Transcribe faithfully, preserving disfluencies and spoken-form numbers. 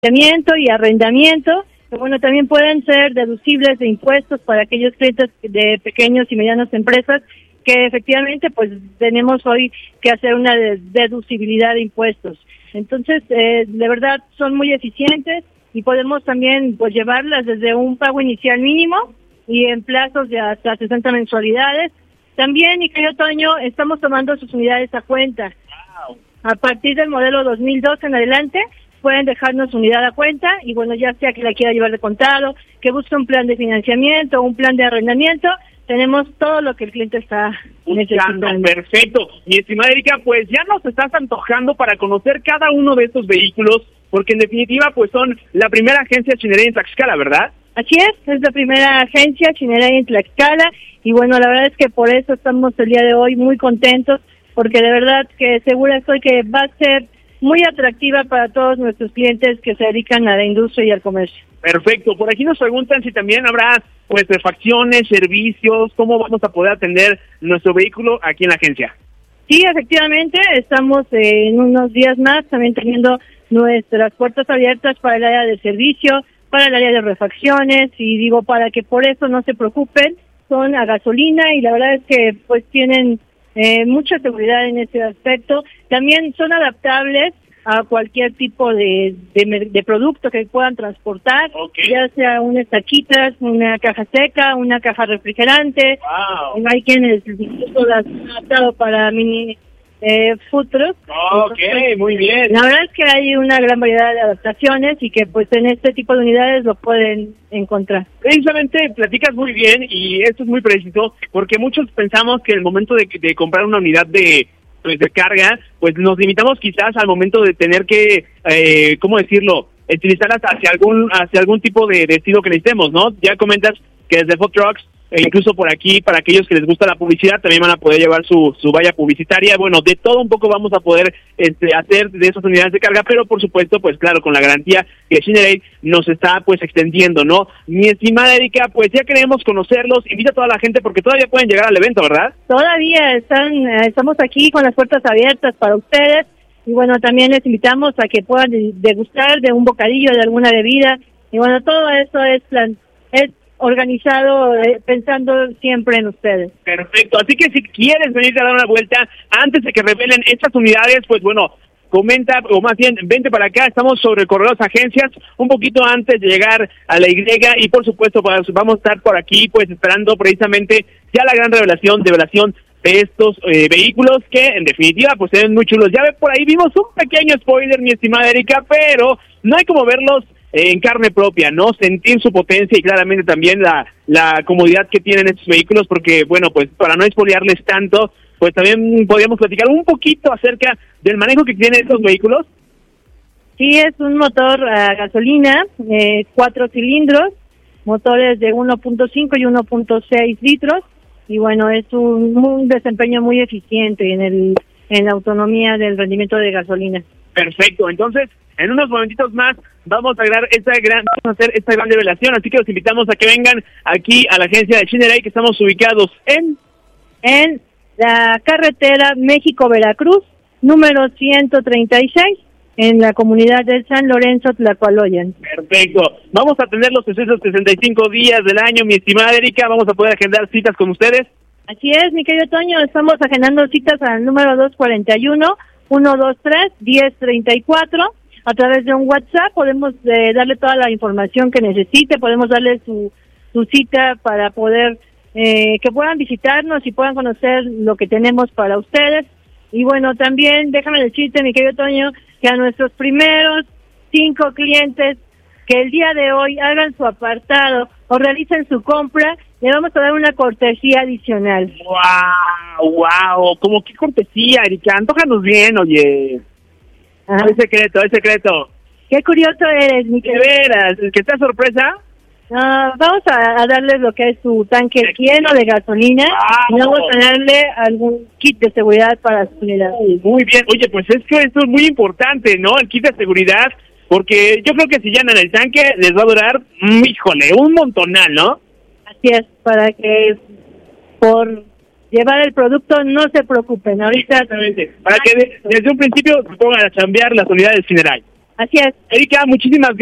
financiamiento y arrendamiento, que bueno, también pueden ser deducibles de impuestos para aquellos clientes de pequeños y medianas empresas que efectivamente pues tenemos hoy que hacer una deducibilidad de impuestos. Entonces, eh, de verdad son muy eficientes y podemos también pues llevarlas desde un pago inicial mínimo y en plazos de hasta sesenta mensualidades. También, mi querido Toño, estamos tomando sus unidades a cuenta. Wow. A partir del modelo dos mil dos en adelante, pueden dejarnos unidad a cuenta y bueno, ya sea que la quiera llevar de contado, que busque un plan de financiamiento, un plan de arrendamiento, tenemos todo lo que el cliente está necesitando. Perfecto. Mi estimada Erika, pues ya nos estás antojando para conocer cada uno de estos vehículos, porque en definitiva pues son la primera agencia Schneider en Tlaxcala, ¿verdad? Así es, es la primera agencia Schneider en Tlaxcala y bueno, la verdad es que por eso estamos el día de hoy muy contentos, porque de verdad que segura estoy que va a ser muy atractiva para todos nuestros clientes que se dedican a la industria y al comercio. Perfecto. Por aquí nos preguntan si también habrá pues refacciones, servicios, cómo vamos a poder atender nuestro vehículo aquí en la agencia. Sí, efectivamente, estamos eh, en unos días más también teniendo nuestras puertas abiertas para el área de servicio, para el área de refacciones y digo para que por eso no se preocupen, son a gasolina y la verdad es que pues tienen eh, mucha seguridad en ese aspecto. También son adaptables a cualquier tipo de, de, de producto que puedan transportar, okay. Ya sea unas taquitas, una caja seca, una caja refrigerante. Wow. Hay quienes incluso las han adaptado para mini eh, food trucks. Ok, Entonces, muy bien. La verdad es que hay una gran variedad de adaptaciones y que pues en este tipo de unidades lo pueden encontrar. Precisamente platicas muy bien y esto es muy preciso porque muchos pensamos que el momento de, de comprar una unidad de pues de carga, pues nos limitamos quizás al momento de tener que, eh, ¿cómo decirlo?, utilizarlas hacia algún hacia algún tipo de destino que necesitemos, ¿no? Ya comentas que desde food trucks, e incluso por aquí, para aquellos que les gusta la publicidad, también van a poder llevar su, su valla publicitaria. Bueno, de todo un poco vamos a poder este, hacer de esas unidades de carga, pero por supuesto, pues claro, con la garantía que Schneider nos está pues extendiendo, ¿no? Mi estimada Erika, pues ya queremos conocerlos, invita a toda la gente porque todavía pueden llegar al evento, ¿verdad? Todavía están, eh, estamos aquí con las puertas abiertas para ustedes y bueno, también les invitamos a que puedan degustar de un bocadillo, de alguna bebida y bueno, todo eso es plan, es organizado eh, pensando siempre en ustedes. Perfecto, así que si quieres venir a dar una vuelta antes de que revelen estas unidades, pues bueno, comenta, o más bien, vente para acá, estamos sobre el corredor de agencias, un poquito antes de llegar a la Y, y por supuesto pues, vamos a estar por aquí, pues esperando precisamente ya la gran revelación, revelación de estos eh, vehículos que en definitiva pues se ven muy chulos. Ya ve, por ahí vimos un pequeño spoiler, mi estimada Erika, pero no hay como verlos en carne propia, ¿no? Sentir su potencia y claramente también la, la comodidad que tienen estos vehículos, porque, bueno, pues para no expoliarles tanto, pues también podríamos platicar un poquito acerca del manejo que tienen estos vehículos. Sí, es un motor a gasolina, eh, cuatro cilindros, motores de uno punto cinco y uno punto seis litros, y bueno, es un, un desempeño muy eficiente en el en la autonomía del rendimiento de gasolina. Perfecto, entonces en unos momentitos más vamos a agregar esta gran, vamos a hacer esta gran revelación, así que los invitamos a que vengan aquí a la agencia de Schneider, que estamos ubicados en en la carretera México-Veracruz, número ciento treinta y seis, en la comunidad de San Lorenzo, Tlacualoyan. Perfecto, vamos a tener los trescientos sesenta y cinco días del año, mi estimada Erika, vamos a poder agendar citas con ustedes. Así es, mi querido Toño, estamos agendando citas al número dos cuarenta y uno, uno dos tres, diez treinta y cuatro. A través de un WhatsApp podemos eh, darle toda la información que necesite, podemos darle su, su cita para poder eh, que puedan visitarnos y puedan conocer lo que tenemos para ustedes. Y bueno, también déjame decirte, mi querido Toño, que a nuestros primeros cinco clientes que el día de hoy hagan su apartado o realicen su compra, le vamos a dar una cortesía adicional. ¡Wow! ¡Wow! Como qué cortesía, Erika, antójanos bien, oye. Ajá. Hay secreto, hay secreto. Qué curioso eres, mi ¿De querido. veras? ¿Que está sorpresa? Uh, vamos a, a darles lo que es su tanque lleno de gasolina Wow. y vamos a darle algún kit de seguridad para su unidad. Muy bien. Oye, pues es que esto es muy importante, ¿no? El kit de seguridad, porque yo creo que si llenan el tanque les va a durar, mm, híjole, un montonal, ¿no? Así es, para que por llevar el producto no se preocupen. Ahorita Exactamente. Para que de, desde un principio se pongan a chambear las unidades Schneider. Así es. Erika, muchísimas gracias.